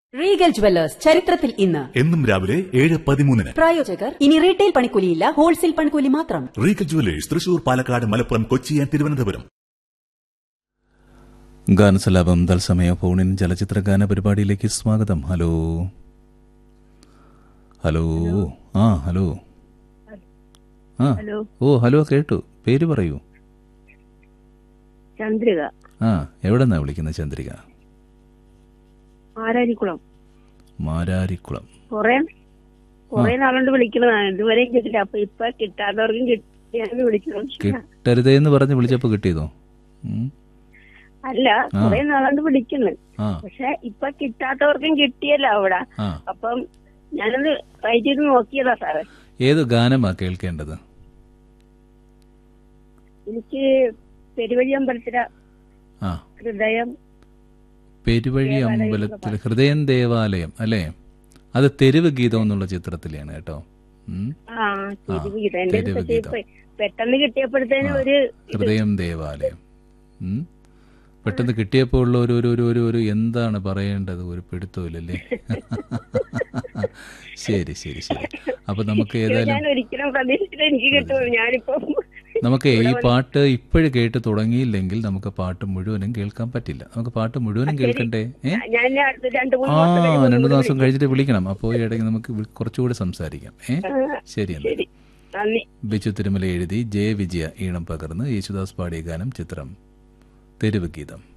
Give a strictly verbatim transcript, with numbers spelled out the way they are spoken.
Regal jewellers ചരിത്രത്തിൽ ഇന്ന് എന്നും രാവിലെ ഏഴ് പതിമൂന്നിന്. പ്രായോജകർ ഇനി റീറ്റെയിൽ പണിക്കൂലിയില്ല, ഹോൾസെയിൽ പണിക്കൂലി മാത്രം. Regal jewellers Thrissur, Palakkad, Malappuram, Kochi and Thiruvananthapuram. ഗാനസലാപം തത്സമയ ഫോണിൻ ചലച്ചിത്ര ഗാന പരിപാടിയിലേക്ക് സ്വാഗതം. ഹലോ ഹലോ ആ ഹലോ ആ ഓ ഹലോ കേട്ടു. പേര് പറയൂ. ചന്ദ്രിക. ആ എവിടെന്നാ വിളിക്കുന്നത് ചന്ദ്രിക? മാരാരിക്കുളം. മാരാരിക്കുളം. കൊറേ കൊറേ നാളുകൊണ്ട് വിളിക്കുന്നതാണ്, ഇതുവരെയും കിട്ടില്ല. അപ്പൊ ഇപ്പൊ കിട്ടാത്തവർക്കും കിട്ടിയാന്ന് വിളിക്കണം. കിട്ടരുതേ എന്ന് പറഞ്ഞ് വിളിച്ചപ്പോ കിട്ടിയതോ? അല്ല, കൊറേ നാളുകൊണ്ട് വിളിക്കുന്നു, പക്ഷെ ഇപ്പൊ കിട്ടാത്തവർക്കും കിട്ടിയല്ലോ അവിടെ. അപ്പം ഞാനത് ട്രൈ ചെയ്ത് നോക്കിയതാ സാറേ. ഏത് ഗാനമാ കേൾക്കേണ്ടത്? എനിക്ക് പെരുവഴി അമ്പലത്തിലെ ഹൃദയം. പെരുവഴി അമ്പലത്തിൽ ഹൃദയം ദേവാലയം അല്ലേ? അത് തെരുവ് ഗീതം എന്നുള്ള ചിത്രത്തിലാണ് കേട്ടോ. തെരുവ് ഗീതം പെട്ടെന്ന് കിട്ടിയപ്പോഴത്തേനും ഒരു ഹൃദയം ദേവാലയം പെട്ടെന്ന് കിട്ടിയപ്പോൾ ഉള്ള ഒരു ഒരു ഒരു ഒരു എന്താണ് പറയേണ്ടത്, ഒരു പിടുത്തമില്ലല്ലേ? ശരി ശരി ശരി. അപ്പൊ നമുക്ക് ഏതായാലും നമുക്ക് ഈ പാട്ട് ഇപ്പോഴും കേട്ട് തുടങ്ങിയില്ലെങ്കിൽ നമുക്ക് പാട്ട് മുഴുവനും കേൾക്കാൻ പറ്റില്ല. നമുക്ക് പാട്ട് മുഴുവനും കേൾക്കണ്ടേ? ഏ ആ രണ്ടു ദിവസം കഴിഞ്ഞിട്ട് വിളിക്കണം. അപ്പോൾ ഇടയ്ക്ക് നമുക്ക് കുറച്ചുകൂടി സംസാരിക്കാം. ഏ ശരി എന്നാ. ബിജു തിരുമല എഴുതി ജയ വിജയ ഈണം പകർന്ന് യേശുദാസ് പാടിയ ഗാനം, ചിത്രം തെരുവ് ഗീതം.